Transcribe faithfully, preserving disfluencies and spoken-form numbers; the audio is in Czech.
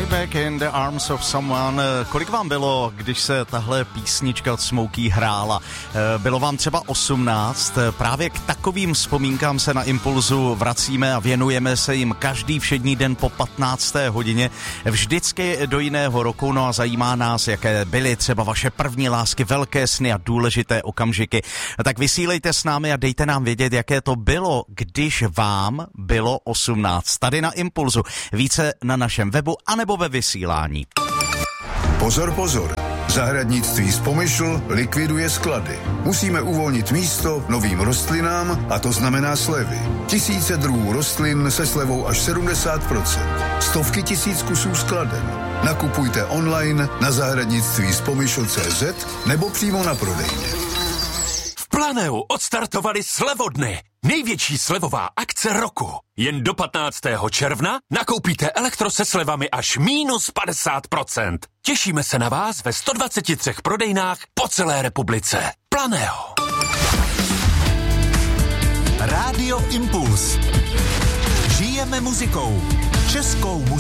Back in the Arms of Someone. Kolik vám bylo, když se tahle písnička od Smokey hrála? Bylo vám třeba osmnáct? Právě k takovým vzpomínkám se na Impulzu vracíme a věnujeme se jim každý všední den po patnácté hodině. Vždycky do jiného roku, no a zajímá nás, jaké byly třeba vaše první lásky, velké sny a důležité okamžiky. Tak vysílejte s námi a dejte nám vědět, jaké to bylo, když vám bylo osmnáct. Tady na Impulzu. Více na našem webu anebo ve vysílání. Pozor, pozor. Zahradnictví z Pomyšl likviduje sklady. Musíme uvolnit místo novým rostlinám a to znamená slevy. Tisíce druhů rostlin se slevou až sedmdesát procent. Stovky tisíc kusů skladen. Nakupujte online na zahradnictví z pomyšl tečka cé zet nebo přímo na prodejně. V Planeu odstartovali slevodny. Největší slevová akce roku. Jen do patnáctého června nakoupíte elektro se slevami až mínus padesát procent. Těšíme se na vás ve sto dvacet tři prodejnách po celé republice. Planeo. Rádio Impuls. Žijeme muzikou. Českou muzikou.